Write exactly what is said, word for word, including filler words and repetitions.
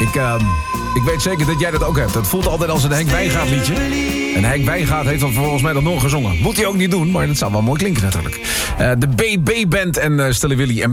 Ik, uh, ik weet zeker dat jij dat ook hebt. Het voelt altijd als een Henk Wijngaard liedje. En Henk Wijngaard heeft dan volgens mij dat nog gezongen. Moet hij ook niet doen, maar dat zou wel mooi klinken natuurlijk. Uh, de B B Band en uh, Stille Willy en